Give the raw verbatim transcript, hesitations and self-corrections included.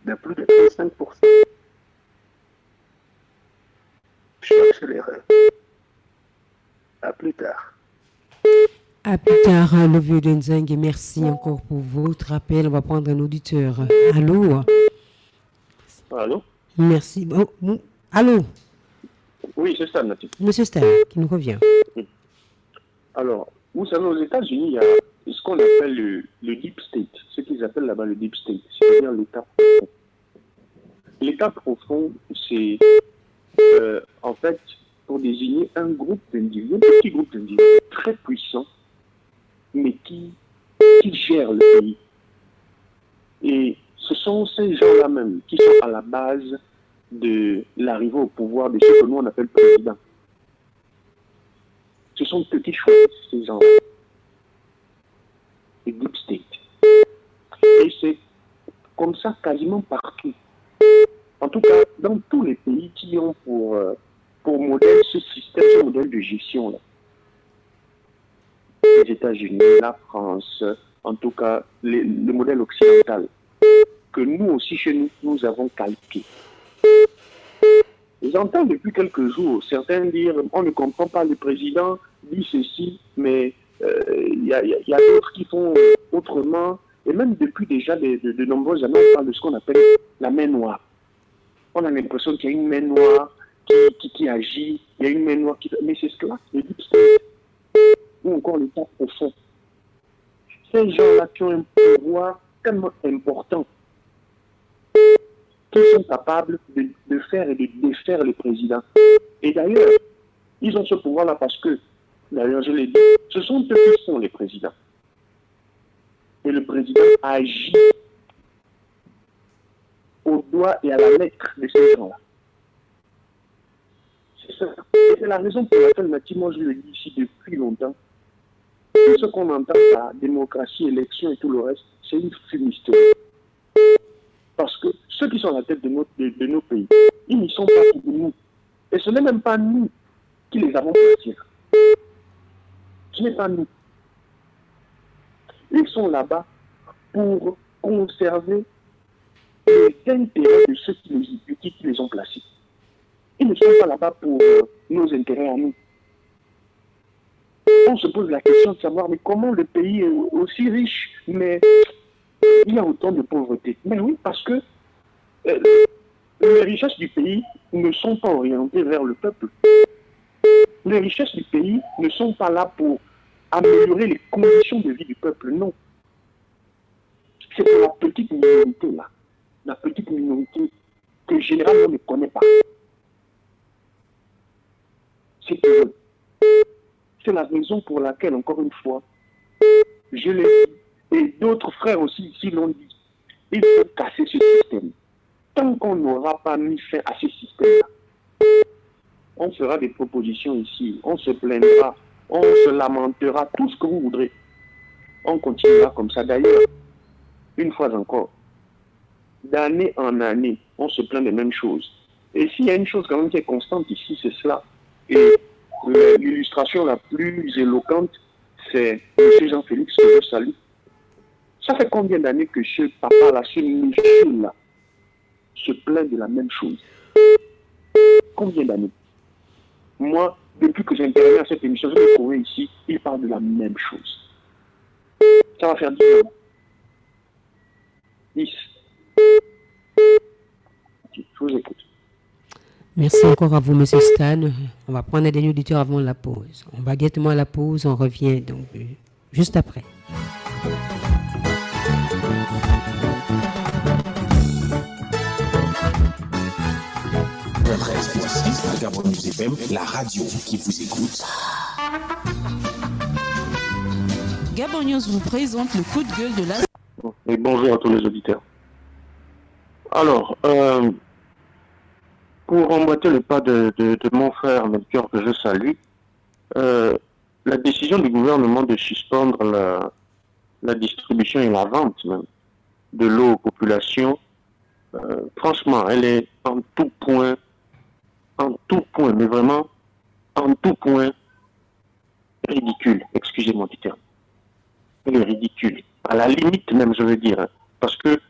de plus de trente-cinq pour cent. Je cherche l'erreur. À plus tard. À plus tard, le vieux Denzeng, et merci encore pour votre appel. On va prendre un auditeur. Allô? Allô? Merci. Oh, oh. Allô? Oui, c'est ça, Nati. Monsieur Stan, qui nous revient. Alors, vous savez, aux États-Unis, il y a ce qu'on appelle le, le Deep State, ce qu'ils appellent là-bas le Deep State, c'est-à-dire l'État profond. L'État profond, c'est euh, en fait pour désigner un groupe d'individus, un petit groupe d'individus très puissant, mais qui, qui gère le pays. Et ce sont ces gens-là même qui sont à la base de l'arrivée au pouvoir de ce que nous on appelle président. Ce sont eux qui choisissent ces gens-là. Le Deep State. Et c'est comme ça quasiment partout. En tout cas, dans tous les pays qui ont pour, euh, pour modèle ce système, ce modèle de gestion-là. Les États-Unis, la France, en tout cas, les, le modèle occidental, que nous aussi chez nous, nous avons calqué. J'entends depuis quelques jours certains dire on ne comprend pas, le président dit ceci, mais il euh, y a, y a d'autres qui font autrement. Et même depuis déjà de, de, de nombreuses années, on parle de ce qu'on appelle la main noire. On a l'impression qu'il y a une main noire qui, qui, qui agit, il y a une main noire qui... Mais c'est cela, le Deep State, ou encore l'État profond. Ces gens-là qui ont un pouvoir tellement important, qui sont capables de, de faire et de défaire le président. Et d'ailleurs, ils ont ce pouvoir-là parce que, d'ailleurs je l'ai dit, ce sont eux qui sont les présidents. Et le président agit au doigt et à la lettre de ces gens-là. C'est ça. Et c'est la raison pour laquelle, moi je le dis ici depuis longtemps, que ce qu'on entend par démocratie, élection et tout le reste, c'est une fumisterie. Parce que ceux qui sont à la tête de, notre, de, de nos pays, ils n'y sont pas pour nous. Et ce n'est même pas nous qui les avons placés. Ce n'est pas nous. Ils sont là-bas pour conserver les intérêts de ceux qui les, qui, qui les ont placés. Ils ne sont pas là-bas pour euh, nos intérêts à nous. On se pose la question de savoir mais comment le pays est aussi riche, mais il y a autant de pauvreté. Mais oui, parce que euh, les richesses du pays ne sont pas orientées vers le peuple. Les richesses du pays ne sont pas là pour améliorer les conditions de vie du peuple, non. C'est pour la petite minorité, là. La petite minorité que généralement on ne connaît pas. C'est pour eux. C'est la raison pour laquelle, encore une fois, je l'ai dit, et d'autres frères aussi ici l'ont dit, il faut casser ce système. Tant qu'on n'aura pas mis fin à ce système-là, on fera des propositions ici, on se plaindra, on se lamentera, tout ce que vous voudrez. On continuera comme ça. D'ailleurs, une fois encore, d'année en année, on se plaint des mêmes choses. Et s'il y a une chose quand même qui est constante ici, c'est cela. Et l'illustration la plus éloquente, c'est M. Jean-Félix que je salue. Ça fait combien d'années que ce papa-là, ce monsieur-là, se plaint de la même chose? Combien d'années? Moi, depuis que j'ai intervenu à cette émission, je l'ai trouvé ici, il parle de la même chose. Ça va faire dix ans. dix. Je vous écoute. Merci encore à vous, M. Stan. On va prendre un dernier auditeur avant la pause. On va directement à la pause, on revient donc euh, juste après. La radio qui vous écoute. Gabon News vous présente le coup de gueule de la... Et bonjour à tous les auditeurs. Alors, euh, pour emboîter le pas de, de, de mon frère Melchior que je salue, euh, la décision du gouvernement de suspendre la, la distribution et la vente même de l'eau aux populations, euh, franchement, elle est en tout point, en tout point, mais vraiment, en tout point, ridicule, excusez-moi du terme. Elle est ridicule. À la limite même, je veux dire, hein, parce que